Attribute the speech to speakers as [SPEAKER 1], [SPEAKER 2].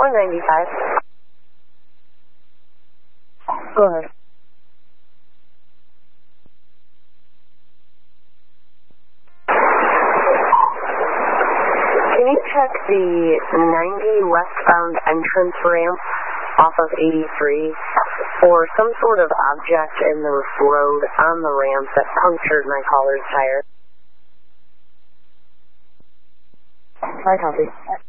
[SPEAKER 1] 195.
[SPEAKER 2] Go ahead.
[SPEAKER 1] Can you check the 90 westbound entrance ramp off of 83 for some sort of object in the road on the ramp that punctured my caller's tire?
[SPEAKER 2] I copy.